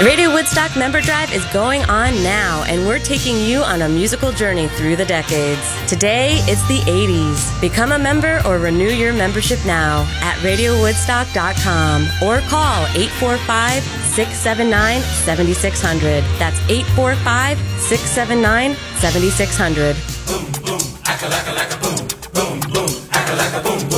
The Radio Woodstock member drive is going on now, and we're taking you on a musical journey through the decades. Today, it's the 80s. Become a member or renew your membership now at RadioWoodstock.com or call 845-679-7600. That's 845-679-7600. Boom, boom, acca-lacca-lacca, boom, boom, boom, acca-lacca, boom.